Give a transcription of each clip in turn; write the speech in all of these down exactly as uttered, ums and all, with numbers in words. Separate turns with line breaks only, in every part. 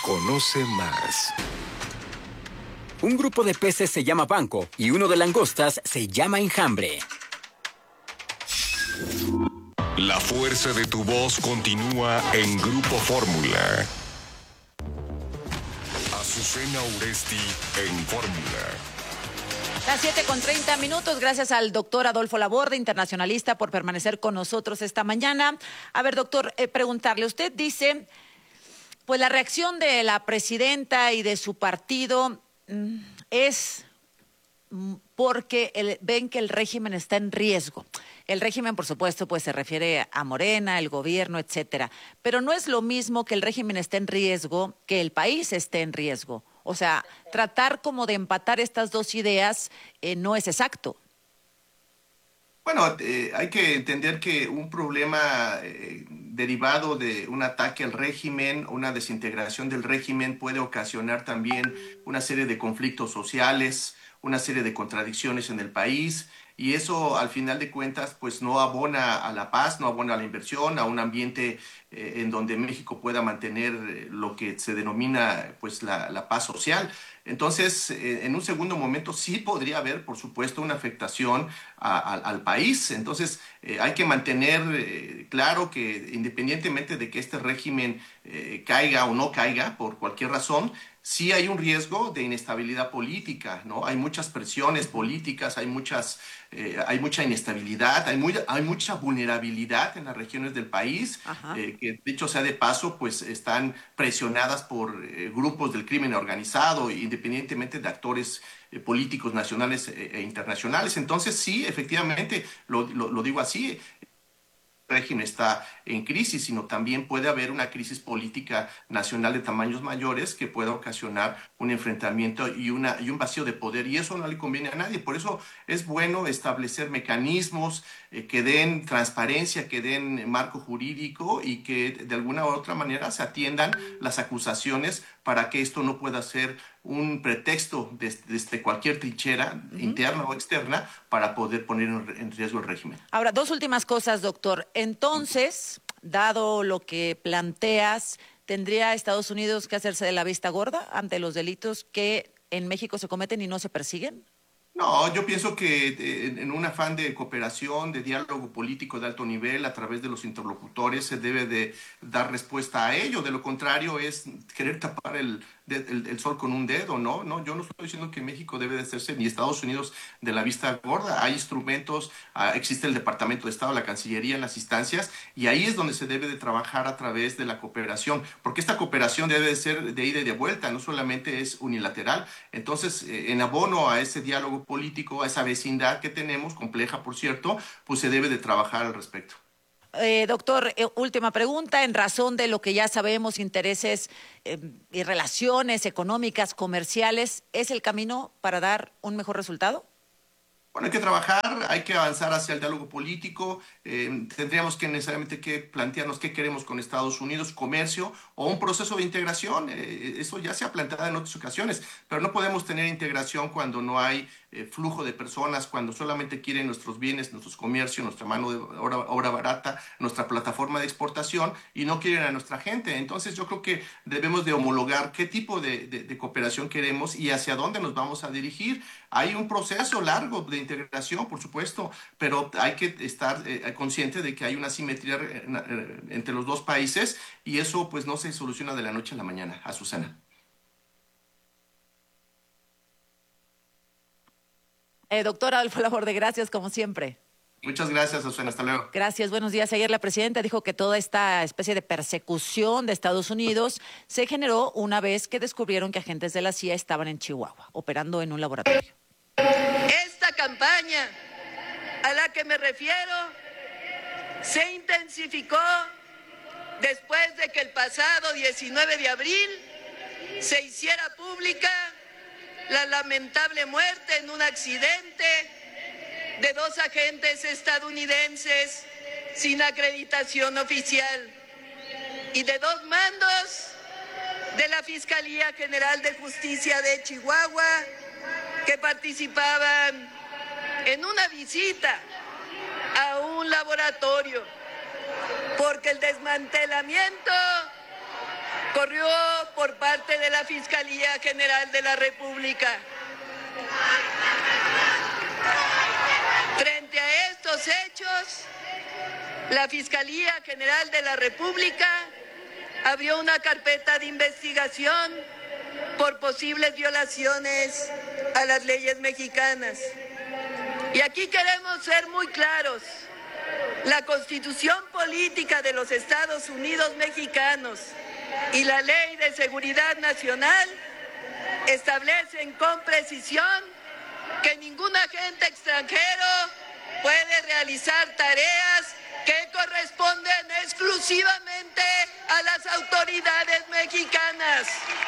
Conoce más.
Un grupo de peces se llama banco y uno de langostas se llama enjambre.
La fuerza de tu voz continúa en Grupo Fórmula. Azucena Uresti en Fórmula.
Las siete con treinta minutos, gracias al doctor Adolfo Laborde, internacionalista, por permanecer con nosotros esta mañana. A ver, doctor, eh, preguntarle, usted dice, pues la reacción de la presidenta y de su partido mm, es mm, porque el, ven que el régimen está en riesgo. El régimen, por supuesto, pues se refiere a Morena, el gobierno, etcétera. Pero no es lo mismo que el régimen esté en riesgo que el país esté en riesgo. O sea, tratar como de empatar estas dos ideas eh, no es exacto.
Bueno, eh, hay que entender que un problema eh, derivado de un ataque al régimen, una desintegración del régimen puede ocasionar también una serie de conflictos sociales, una serie de contradicciones en el país. Y eso, al final de cuentas, pues no abona a la paz, no abona a la inversión, a un ambiente eh, en donde México pueda mantener eh, lo que se denomina pues la, la paz social. Entonces, eh, en un segundo momento sí podría haber, por supuesto, una afectación a, a, al país. Entonces, eh, hay que mantener eh, claro que independientemente de que este régimen eh, caiga o no caiga por cualquier razón, sí hay un riesgo de inestabilidad política, ¿no? Hay muchas presiones políticas, hay muchas, eh, hay mucha inestabilidad, hay, muy, hay mucha vulnerabilidad en las regiones del país, eh, que dicho sea de paso, pues están presionadas por eh, grupos del crimen organizado, independientemente de actores eh, políticos nacionales e, e internacionales. Entonces sí, efectivamente, lo, lo, lo digo así, régimen está en crisis, sino también puede haber una crisis política nacional de tamaños mayores que pueda ocasionar un enfrentamiento y, una, y un vacío de poder, y eso no le conviene a nadie. Por eso es bueno establecer mecanismos eh, que den transparencia, que den marco jurídico y que de alguna u otra manera se atiendan las acusaciones para que esto no pueda ser un pretexto desde, desde cualquier trinchera, uh-huh, interna o externa, para poder poner en riesgo el régimen.
Ahora, dos últimas cosas, doctor. Entonces, dado lo que planteas, ¿tendría Estados Unidos que hacerse de la vista gorda ante los delitos que en México se cometen y no se persiguen?
No, yo pienso que en un afán de cooperación, de diálogo político de alto nivel, a través de los interlocutores, se debe de dar respuesta a ello. De lo contrario, es querer tapar el, el, el sol con un dedo, ¿no? No, yo no estoy diciendo que México debe de hacerse ni Estados Unidos de la vista gorda. Hay instrumentos, uh, existe el Departamento de Estado, la Cancillería, las instancias, y ahí es donde se debe de trabajar a través de la cooperación, porque esta cooperación debe de ser de ida y de vuelta, no solamente es unilateral. Entonces, eh, en abono a ese diálogo político, a esa vecindad que tenemos, compleja por cierto, pues se debe de trabajar al respecto.
Eh, doctor, eh, última pregunta, en razón de lo que ya sabemos, intereses eh, y relaciones económicas, comerciales, ¿es el camino para dar un mejor resultado?
Bueno, hay que trabajar, hay que avanzar hacia el diálogo político, eh, tendríamos que necesariamente que plantearnos qué queremos con Estados Unidos, comercio o un proceso de integración, eh, eso ya se ha planteado en otras ocasiones, pero no podemos tener integración cuando no hay eh, flujo de personas, cuando solamente quieren nuestros bienes, nuestros comercios, nuestra mano de obra, obra barata, nuestra plataforma de exportación y no quieren a nuestra gente. Entonces yo creo que debemos de homologar qué tipo de, de, de cooperación queremos y hacia dónde nos vamos a dirigir. Hay un proceso largo de integración, por supuesto, pero hay que estar eh, consciente de que hay una simetría eh, entre los dos países y eso pues no se soluciona de la noche a la mañana. Azucena.
Eh, doctor Adolfo Laborde, gracias como siempre.
Muchas gracias, Azucena. Hasta luego.
Gracias, buenos días. Ayer la presidenta dijo que toda esta especie de persecución de Estados Unidos se generó una vez que descubrieron que agentes de la C I A estaban en Chihuahua, operando en un laboratorio.
Esta campaña a la que me refiero se intensificó después de que el pasado diecinueve de abril se hiciera pública la lamentable muerte en un accidente de dos agentes estadounidenses sin acreditación oficial y de dos mandos de la Fiscalía General de Justicia de Chihuahua que participaban en una visita a un laboratorio, porque el desmantelamiento corrió por parte de la Fiscalía General de la República. Frente a estos hechos, la Fiscalía General de la República abrió una carpeta de investigación por posibles violaciones a las leyes mexicanas. Y aquí queremos ser muy claros. La Constitución Política de los Estados Unidos Mexicanos y la Ley de Seguridad Nacional establecen con precisión que ningún agente extranjero puede realizar tareas que corresponden exclusivamente a las autoridades mexicanas.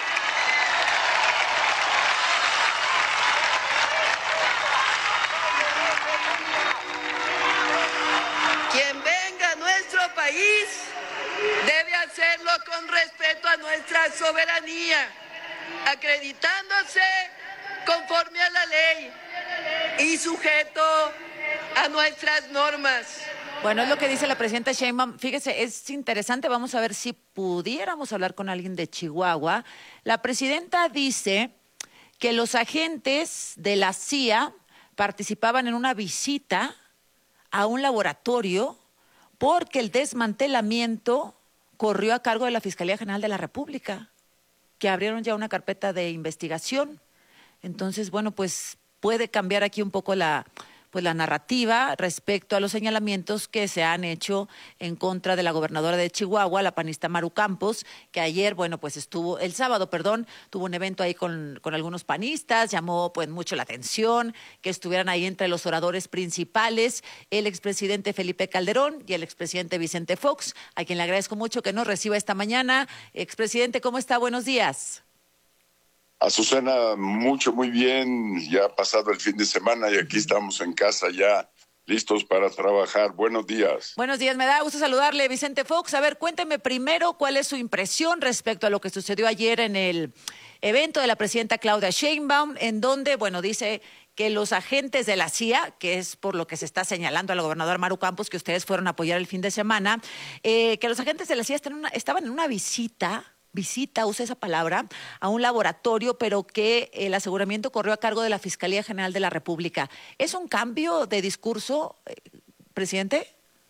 Quien venga a nuestro país debe hacerlo con respeto a nuestra soberanía, acreditándose conforme a la ley y sujeto a nuestras normas.
Bueno, es lo que dice la presidenta Sheinbaum. Fíjese, es interesante. Vamos a ver si pudiéramos hablar con alguien de Chihuahua. La presidenta dice que los agentes de la C I A participaban en una visita a un laboratorio porque el desmantelamiento corrió a cargo de la Fiscalía General de la República, que abrieron ya una carpeta de investigación. Entonces, bueno, pues puede cambiar aquí un poco la, pues, la narrativa respecto a los señalamientos que se han hecho en contra de la gobernadora de Chihuahua, la panista Maru Campos, que ayer, bueno, pues estuvo, el sábado, perdón, tuvo un evento ahí con, con algunos panistas, llamó pues mucho la atención que estuvieran ahí entre los oradores principales el expresidente Felipe Calderón y el expresidente Vicente Fox, a quien le agradezco mucho que nos reciba esta mañana. Expresidente, ¿cómo está? Buenos días.
Azucena, mucho, muy bien, ya ha pasado el fin de semana y aquí estamos en casa ya listos para trabajar. Buenos días.
Buenos días, me da gusto saludarle, Vicente Fox. A ver, cuénteme primero cuál es su impresión respecto a lo que sucedió ayer en el evento de la presidenta Claudia Sheinbaum, en donde, bueno, dice que los agentes de la C I A, que es por lo que se está señalando a la gobernadora Maru Campos, que ustedes fueron a apoyar el fin de semana, eh, que los agentes de la C I A están en una, estaban en una visita... visita, usa esa palabra, a un laboratorio, pero que el aseguramiento corrió a cargo de la Fiscalía General de la República. ¿Es un cambio de discurso, eh, presidente?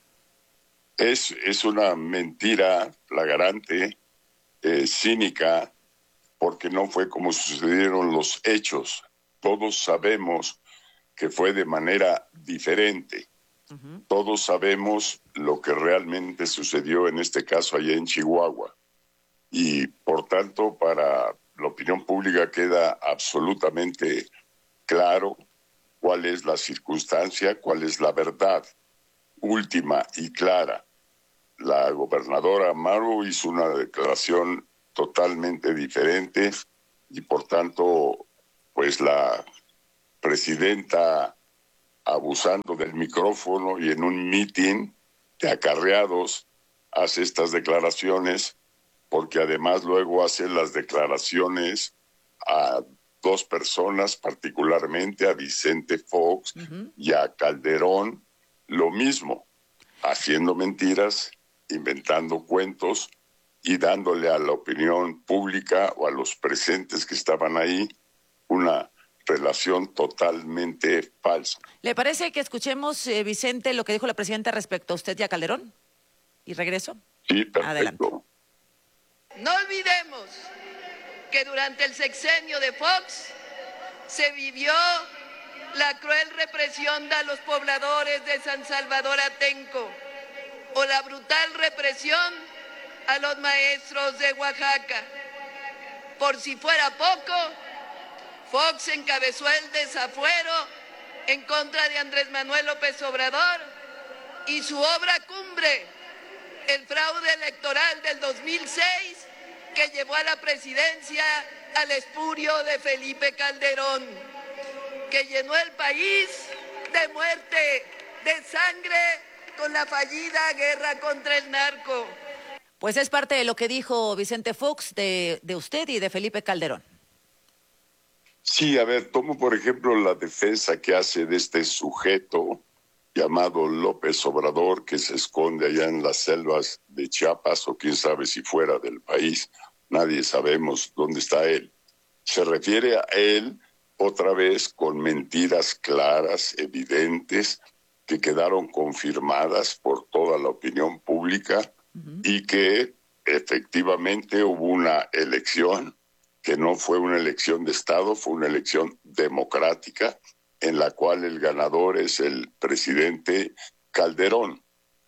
Es, es una mentira flagrante, eh, cínica, porque no fue como sucedieron los hechos. Todos sabemos que fue de manera diferente. Uh-huh. Todos sabemos lo que realmente sucedió en este caso allá en Chihuahua. Y, por tanto, para la opinión pública queda absolutamente claro cuál es la circunstancia, cuál es la verdad última y clara. La gobernadora Maru hizo una declaración totalmente diferente y, por tanto, pues la presidenta, abusando del micrófono y en un mitin de acarreados, hace estas declaraciones, porque además luego hace las declaraciones a dos personas, particularmente a Vicente Fox uh-huh. y a Calderón, lo mismo, haciendo mentiras, inventando cuentos y dándole a la opinión pública o a los presentes que estaban ahí una relación totalmente falsa.
¿Le parece que escuchemos, eh, Vicente, lo que dijo la presidenta respecto a usted y a Calderón? ¿Y regreso?
Sí, perfecto.
Adelante.
No olvidemos que durante el sexenio de Fox se vivió la cruel represión de los pobladores de San Salvador Atenco o la brutal represión a los maestros de Oaxaca. Por si fuera poco, Fox encabezó el desafuero en contra de Andrés Manuel López Obrador y su obra cumbre, el fraude electoral del dos mil seis, que llevó a la presidencia al espurio de Felipe Calderón, que llenó el país de muerte, de sangre, con la fallida guerra contra el narco.
Pues es parte de lo que dijo Vicente Fox de, de usted y de Felipe Calderón.
Sí, a ver, tomo por ejemplo la defensa que hace de este sujeto llamado López Obrador, que se esconde allá en las selvas de Chiapas o quién sabe si fuera del país, nadie sabemos dónde está él. Se refiere a él otra vez con mentiras claras, evidentes, que quedaron confirmadas por toda la opinión pública uh-huh. y que efectivamente hubo una elección que no fue una elección de Estado, fue una elección democrática en la cual el ganador es el presidente Calderón.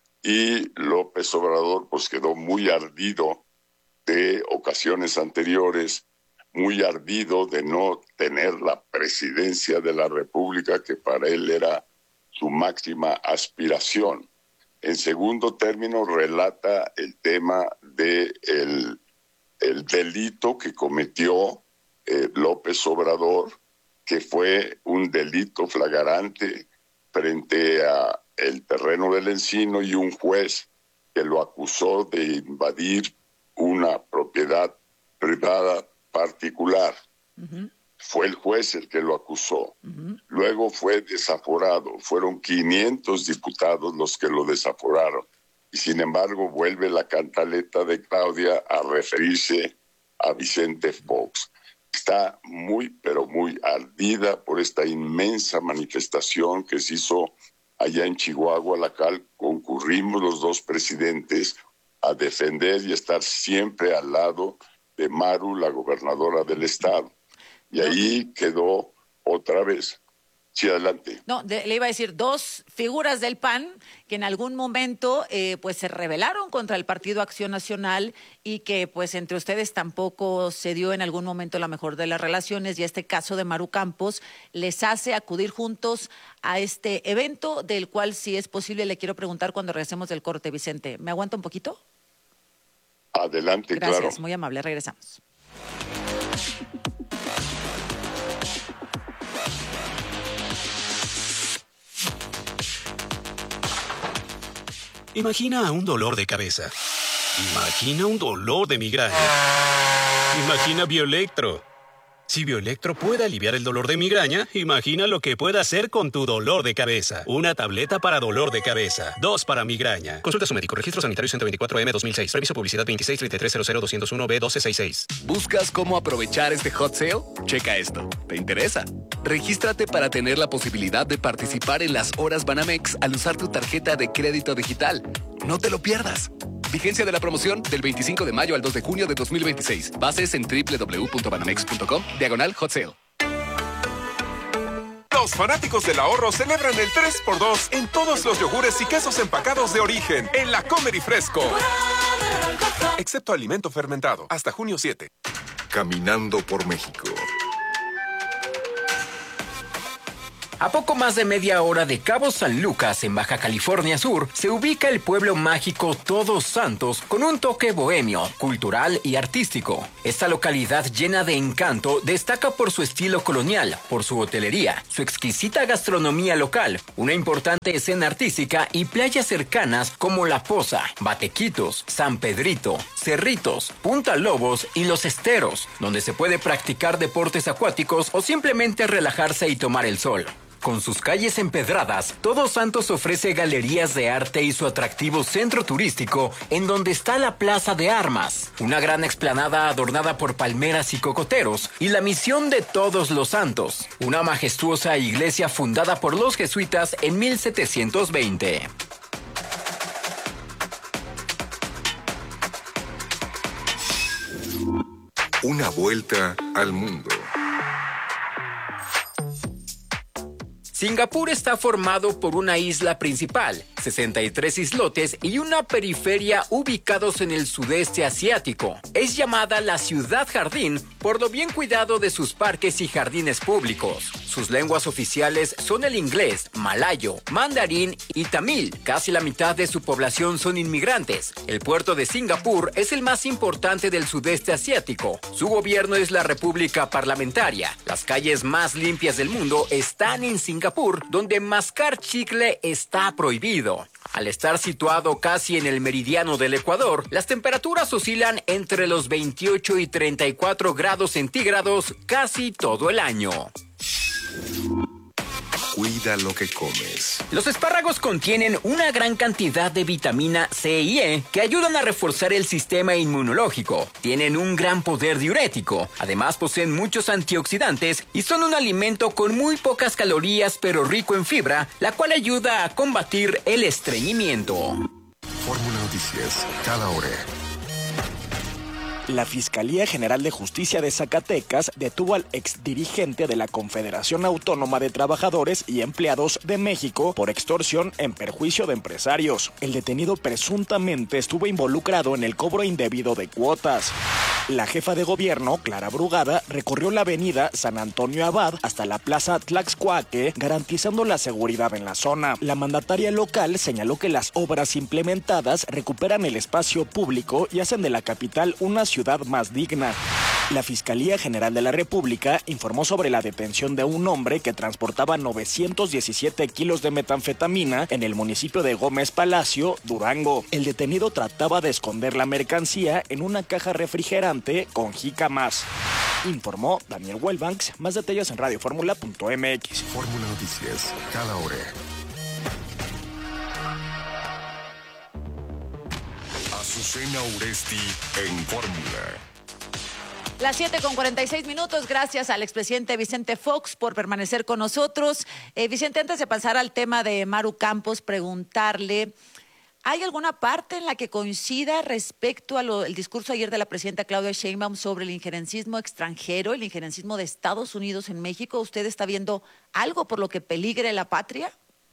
Y López Obrador pues quedó muy ardido de ocasiones anteriores, muy ardido de no tener la presidencia de la República, que para él era su máxima aspiración. En segundo término, relata el tema de el, el delito que cometió eh, López Obrador, que fue un delito flagrante frente a el terreno del Encino y un juez que lo acusó de invadir una propiedad privada particular. Uh-huh. Fue el juez el que lo acusó. Uh-huh. Luego fue desaforado. Fueron quinientos diputados los que lo desaforaron. Y sin embargo vuelve la cantaleta de Claudia a referirse a Vicente Fox. Está muy, pero muy ardida por esta inmensa manifestación que se hizo allá en Chihuahua, a la cual concurrimos los dos presidentes a defender y estar siempre al lado de Maru, la gobernadora del estado. Y ahí quedó otra vez. Sí, adelante.
No, de, le iba a decir, dos figuras del P A N que en algún momento eh, pues se rebelaron contra el Partido Acción Nacional y que pues entre ustedes tampoco se dio en algún momento la mejor de las relaciones, y este caso de Maru Campos les hace acudir juntos a este evento, del cual, si es posible, le quiero preguntar cuando regresemos del corte. Vicente, ¿me aguanta un poquito?
Adelante,
Gracias,
claro.
Muy amable, regresamos.
Imagina un dolor de cabeza. Imagina un dolor de migraña. Imagina Bioelectro. Si Bioelectro puede aliviar el dolor de migraña, imagina lo que puede hacer con tu dolor de cabeza. Una tableta para dolor de cabeza. Dos para migraña. Consulta a su médico. Registro sanitario ciento veinticuatro M dos mil seis. Permiso publicidad veintiséis treinta y tres cero cero doscientos uno B doce sesenta y seis.
¿Buscas cómo aprovechar este hot sale? Checa esto. ¿Te interesa? Regístrate para tener la posibilidad de participar en las horas Banamex al usar tu tarjeta de crédito digital. No te lo pierdas. Vigencia de la promoción del veinticinco de mayo al dos de junio de dos mil veintiséis. Bases en doble u doble u doble u punto banamex punto com, diagonal hot sale.
Los fanáticos del ahorro celebran el tres por dos en todos los yogures y quesos empacados de origen en la Comer y Fresco. Excepto alimento fermentado. Hasta junio siete.
Caminando por México.
A poco más de media hora de Cabo San Lucas, en Baja California Sur, se ubica el pueblo mágico Todos Santos, con un toque bohemio, cultural y artístico. Esta localidad llena de encanto destaca por su estilo colonial, por su hotelería, su exquisita gastronomía local, una importante escena artística y playas cercanas como La Poza, Batequitos, San Pedrito, Cerritos, Punta Lobos y Los Esteros, donde se puede practicar deportes acuáticos o simplemente relajarse y tomar el sol. Con sus calles empedradas, Todos Santos ofrece galerías de arte y su atractivo centro turístico, en donde está la Plaza de Armas, una gran explanada adornada por palmeras y cocoteros, y la Misión de Todos los Santos, una majestuosa iglesia fundada por los jesuitas en mil setecientos veinte.
Una vuelta al mundo.
Singapur está formado por una isla principal, sesenta y tres islotes y una periferia ubicados en el sudeste asiático. Es llamada la Ciudad Jardín por lo bien cuidado de sus parques y jardines públicos. Sus lenguas oficiales son el inglés, malayo, mandarín y tamil. Casi la mitad de su población son inmigrantes. El puerto de Singapur es el más importante del sudeste asiático. Su gobierno es la República Parlamentaria. Las calles más limpias del mundo están en Singapur, donde mascar chicle está prohibido. Al estar situado casi en el meridiano del Ecuador, las temperaturas oscilan entre los veintiocho y treinta y cuatro grados centígrados casi todo el año.
Cuida lo que comes.
Los espárragos contienen una gran cantidad de vitamina C y E que ayudan a reforzar el sistema inmunológico. Tienen un gran poder diurético. Además, poseen muchos antioxidantes y son un alimento con muy pocas calorías pero rico en fibra, la cual ayuda a combatir el estreñimiento.
Fórmula Noticias, cada hora.
La Fiscalía General de Justicia de Zacatecas detuvo al exdirigente de la Confederación Autónoma de Trabajadores y Empleados de México por extorsión en perjuicio de empresarios. El detenido presuntamente estuvo involucrado en el cobro indebido de cuotas. La jefa de gobierno, Clara Brugada, recorrió la avenida San Antonio Abad hasta la plaza Tlaxcuaque, garantizando la seguridad en la zona. La mandataria local señaló que las obras implementadas recuperan el espacio público y hacen de la capital una ciudad más digna. La Fiscalía General de la República informó sobre la detención de un hombre que transportaba novecientos diecisiete kilos de metanfetamina en el municipio de Gómez Palacio, Durango. El detenido trataba de esconder la mercancía en una caja refrigerante con jícamas. Informó Daniel Wellbanks. Más detalles en radioformula punto m x.
Fórmula Noticias, cada hora. Azucena Uresti en Fórmula.
Las siete con cuarenta y seis minutos, gracias al expresidente Vicente Fox por permanecer con nosotros. Eh, Vicente, antes de pasar al tema de Maru Campos, preguntarle, ¿hay alguna parte en la que coincida respecto al discurso ayer de la presidenta Claudia Sheinbaum sobre el injerencismo extranjero, el injerencismo de Estados Unidos en México? ¿Usted está viendo algo por lo que peligre la patria?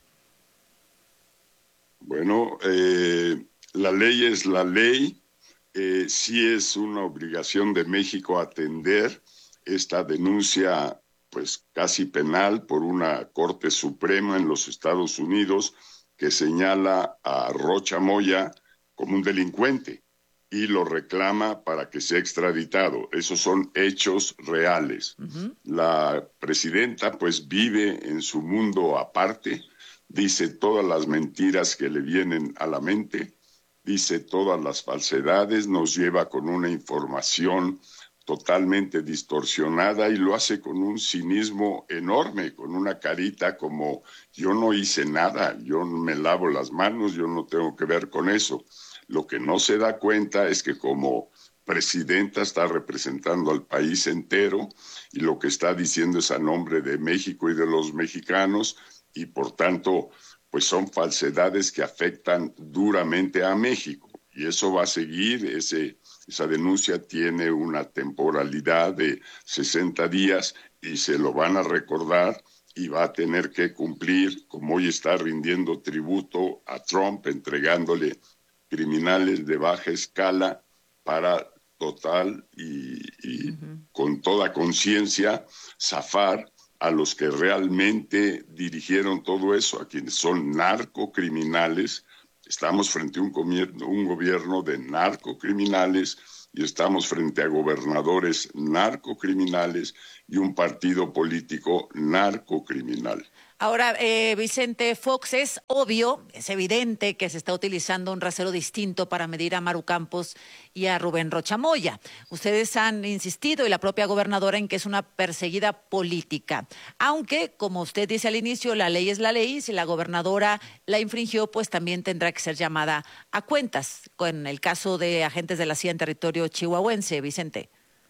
Bueno, eh, la ley es la ley. Eh, sí es una obligación de México atender esta denuncia, pues casi penal, por una Corte Suprema en los Estados Unidos que señala a Rocha Moya como un delincuente y lo reclama para que sea extraditado. Esos son hechos reales. Uh-huh. La presidenta pues vive en su mundo aparte, dice todas las mentiras que le vienen a la mente, dice todas las falsedades, nos lleva con una información totalmente distorsionada y lo hace con un cinismo enorme, con una carita como yo no hice nada, yo me lavo las manos, yo no tengo que ver con eso. Lo que no se da cuenta es que como presidenta está representando al país entero y lo que está diciendo es a nombre de México y de los mexicanos y por tanto pues son falsedades que afectan duramente a México. Y eso va a seguir, ese, esa denuncia tiene una temporalidad de sesenta días y se lo van a recordar y va a tener que cumplir, como hoy está rindiendo tributo a Trump, entregándole criminales de baja escala para total y, y uh-huh. con toda conciencia zafar a los que realmente dirigieron todo eso, a quienes son narcocriminales. Estamos frente a un gobierno, un gobierno de narcocriminales y estamos frente a gobernadores narcocriminales y un partido político narcocriminal.
Ahora, eh, Vicente Fox, es obvio, es evidente que se está utilizando un rasero distinto para medir a Maru Campos y a Rubén Rocha Moya. Ustedes han insistido, y la propia gobernadora, en que es una perseguida política. Aunque, como usted dice al inicio, la ley es la ley, si la gobernadora la infringió, pues también tendrá que ser llamada a cuentas, con el caso de agentes de la C I A en territorio chihuahuense, Vicente.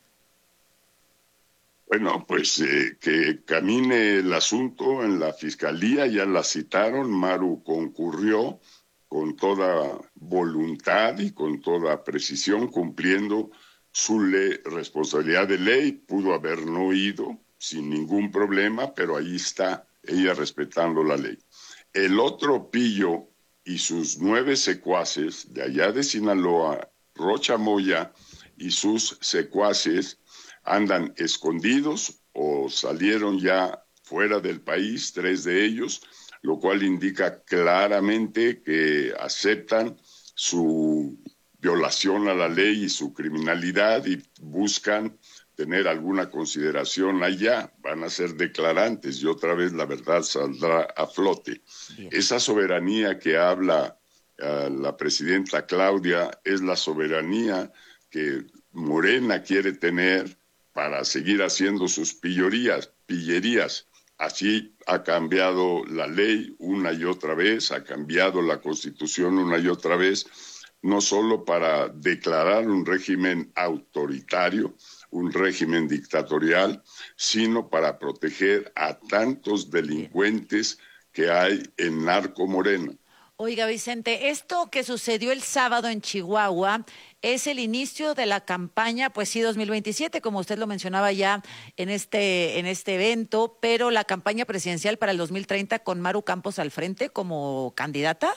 Bueno, pues eh, que camine el asunto en la fiscalía, ya la citaron, Maru concurrió con toda voluntad y con toda precisión, cumpliendo su ley, responsabilidad de ley, pudo haber no ido sin ningún problema, pero ahí está ella respetando la ley. El otro pillo y sus nueve secuaces de allá de Sinaloa, Rocha Moya y sus secuaces, andan escondidos o salieron ya fuera del país, tres de ellos, lo cual indica claramente que aceptan su violación a la ley y su criminalidad y buscan tener alguna consideración allá, van a ser declarantes y otra vez la verdad saldrá a flote. Bien. Esa soberanía que habla uh, la presidenta Claudia es la soberanía que Morena quiere tener para seguir haciendo sus pillorías, pillerías. Así ha cambiado la ley una y otra vez, ha cambiado la Constitución una y otra vez, no solo para declarar un régimen autoritario, un régimen dictatorial, sino para proteger a tantos delincuentes que hay en Narco Morena.
Oiga, Vicente, esto que sucedió el sábado en Chihuahua es el inicio de la campaña, pues sí, dos mil veintisiete, como usted lo mencionaba ya en este, en este evento, pero la campaña presidencial para el dos mil treinta con Maru Campos al frente como candidata.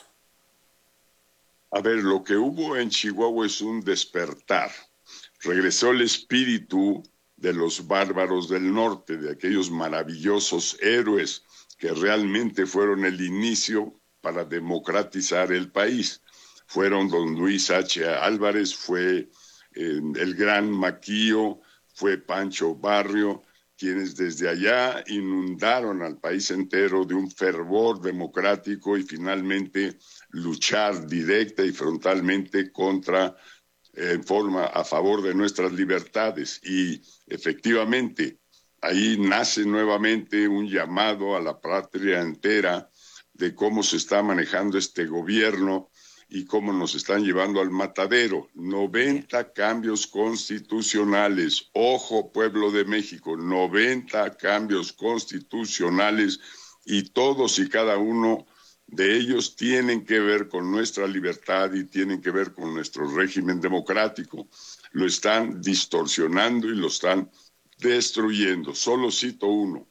A ver, lo que hubo en Chihuahua es un despertar. Regresó el espíritu de los bárbaros del norte, de aquellos maravillosos héroes que realmente fueron el inicio para democratizar el país. Fueron don Luis H. Álvarez, fue eh, el gran Maquío, fue Pancho Barrio, quienes desde allá inundaron al país entero de un fervor democrático y finalmente luchar directa y frontalmente contra, en forma a favor de nuestras libertades. Y efectivamente, ahí nace nuevamente un llamado a la patria entera de cómo se está manejando este gobierno y cómo nos están llevando al matadero. noventa cambios constitucionales. Ojo, pueblo de México, noventa cambios constitucionales y todos y cada uno de ellos tienen que ver con nuestra libertad y tienen que ver con nuestro régimen democrático. Lo están distorsionando y lo están destruyendo. Solo cito uno.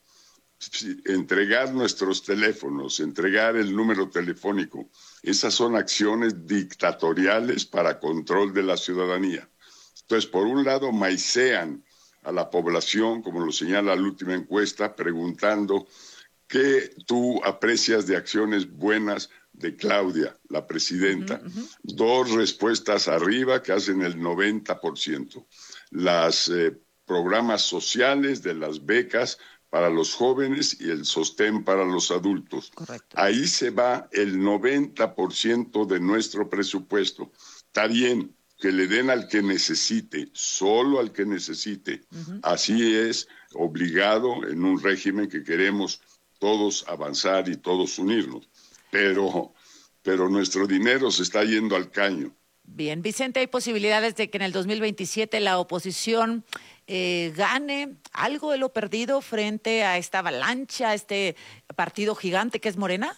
Entregar nuestros teléfonos, entregar el número telefónico, esas son acciones dictatoriales para control de la ciudadanía. Entonces, por un lado, maicean a la población, como lo señala la última encuesta, preguntando qué tú aprecias de acciones buenas de Claudia, la presidenta. Uh-huh, uh-huh. Dos respuestas arriba que hacen el noventa por ciento. Los eh, programas sociales de las becas para los jóvenes y el sostén para los adultos. Correcto. Ahí se va el noventa por ciento de nuestro presupuesto. Está bien que le den al que necesite, solo al que necesite. Uh-huh. Así es, obligado en un régimen que queremos todos avanzar y todos unirnos. Pero, pero nuestro dinero se está yendo al caño.
Bien, Vicente, ¿hay posibilidades de que en el dos mil veintisiete la oposición eh, gane algo de lo perdido frente a esta avalancha, a este partido gigante que es Morena?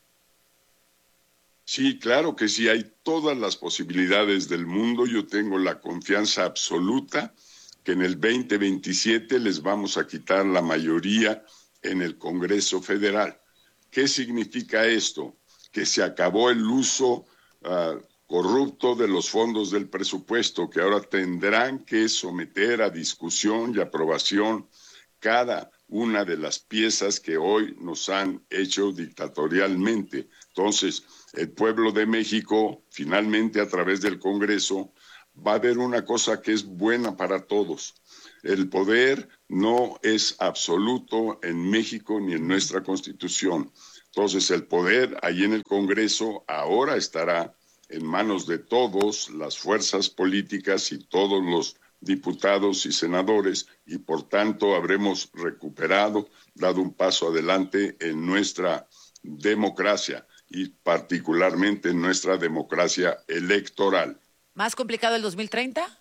Sí, claro que sí, hay todas las posibilidades del mundo. Yo tengo la confianza absoluta que en el veinte veintisiete les vamos a quitar la mayoría en el Congreso Federal. ¿Qué significa esto? Que se acabó el uso uh, corrupto de los fondos del presupuesto, que ahora tendrán que someter a discusión y aprobación cada una de las piezas que hoy nos han hecho dictatorialmente. Entonces, el pueblo de México, finalmente a través del Congreso, va a ver una cosa que es buena para todos. El poder no es absoluto en México ni en nuestra Constitución. Entonces, el poder ahí en el Congreso ahora estará en manos de todos las fuerzas políticas y todos los diputados y senadores, y por tanto habremos recuperado, dado un paso adelante en nuestra democracia y particularmente en nuestra democracia electoral.
¿Más complicado el dos mil treinta?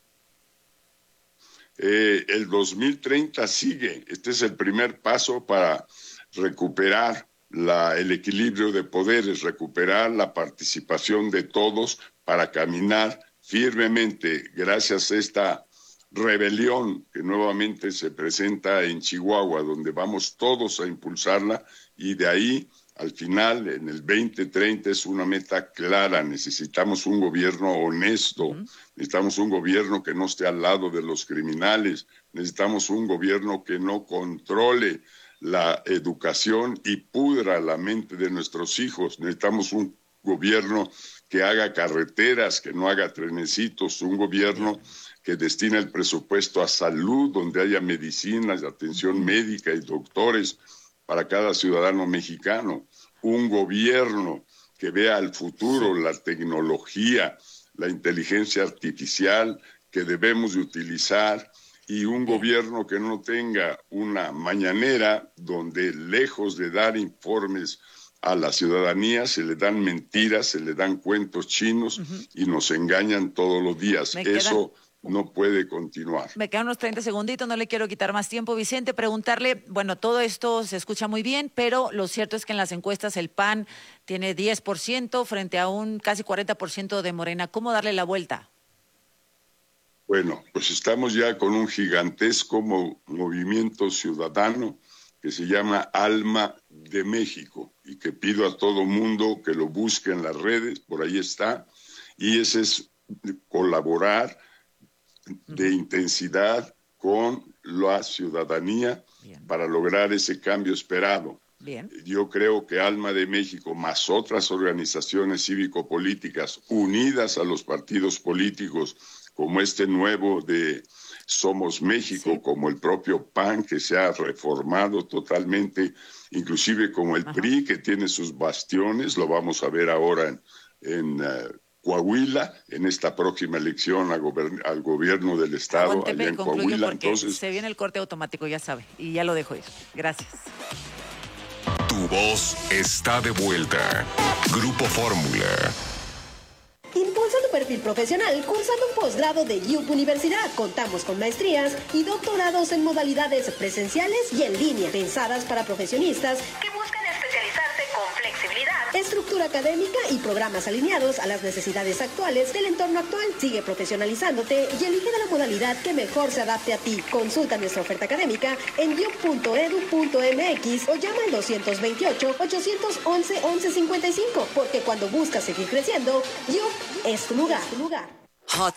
Eh, el dos mil treinta sigue. Este es el primer paso para recuperar La, el equilibrio de poderes, recuperar la participación de todos para caminar firmemente gracias a esta rebelión que nuevamente se presenta en Chihuahua, donde vamos todos a impulsarla y de ahí al final en el veinte treinta es una meta clara. Necesitamos un gobierno honesto, uh-huh. necesitamos un gobierno que no esté al lado de los criminales, necesitamos un gobierno que no controle la educación y pudra la mente de nuestros hijos. Necesitamos un gobierno que haga carreteras, que no haga trenecitos, un gobierno que destine el presupuesto a salud, donde haya medicinas, atención médica y doctores para cada ciudadano mexicano, un gobierno que vea al futuro, la tecnología, la inteligencia artificial que debemos de utilizar y un gobierno que no tenga una mañanera donde, lejos de dar informes a la ciudadanía, se le dan mentiras, se le dan cuentos chinos uh-huh. y nos engañan todos los días. Me Eso quedan... no puede continuar.
Me quedan unos treinta segunditos, no le quiero quitar más tiempo. Vicente, preguntarle, bueno, todo esto se escucha muy bien, pero lo cierto es que en las encuestas el P A N tiene diez por ciento frente a un casi cuarenta por ciento de Morena. ¿Cómo darle la vuelta?
Bueno, pues estamos ya con un gigantesco mo- movimiento ciudadano que se llama Alma de México y que pido a todo mundo que lo busque en las redes, por ahí está, y ese es colaborar de intensidad con la ciudadanía Bien. Para lograr ese cambio esperado. Bien. Yo creo que Alma de México, más otras organizaciones cívico-políticas unidas a los partidos políticos, como este nuevo de Somos México, sí. como el propio P A N, que se ha reformado totalmente, inclusive como el Ajá. P R I, que tiene sus bastiones, lo vamos a ver ahora en... en uh, Coahuila, en esta próxima elección al, gober- al gobierno del estado,
Aguánteme,
allá en Coahuila.
Porque entonces se viene el corte automático, ya sabe, y ya lo dejo ir. Gracias.
Tu voz está de vuelta. Grupo Fórmula.
Impulsa tu perfil profesional cursando un posgrado de U P Universidad. Contamos con maestrías y doctorados en modalidades presenciales y en línea, pensadas para profesionistas que buscan especializarse con flexibilidad, estructura académica y programas alineados a las necesidades actuales del entorno actual. Sigue profesionalizándote y elige de la modalidad que mejor se adapte a ti. Consulta nuestra oferta académica en u p punto e d u punto m x o llama al dos dos ocho, ocho once, once cincuenta y cinco, porque cuando buscas seguir creciendo, U P es tu lugar. Tu lugar.
Hot